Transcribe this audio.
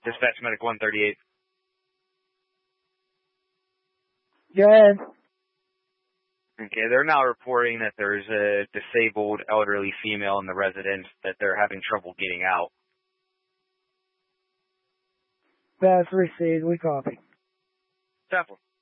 Dispatch Medic 138. Go ahead. Okay, they're now reporting that there's a disabled elderly female in the residence that they're having trouble getting out. That's received. We copy. Definitely.